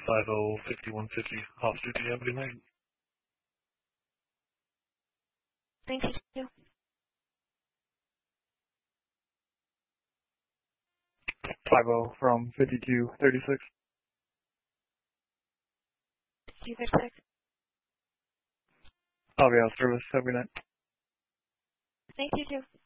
5050 Officer, do you have a good night? Thank you. 50 from 5236. 5236. I'll be out of service. Have a good night. Thank you too.